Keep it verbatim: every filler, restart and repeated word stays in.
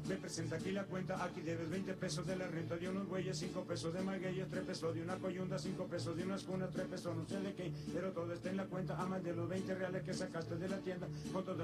Me presenta aquí la cuenta, aquí debes veinte pesos de la renta de unos bueyes, cinco pesos de magueyes, tres pesos de una coyunda, cinco pesos de unas cunas, tres pesos no sé de qué, pero todo está en la cuenta, a más de los veinte reales que sacaste de la tienda, con todo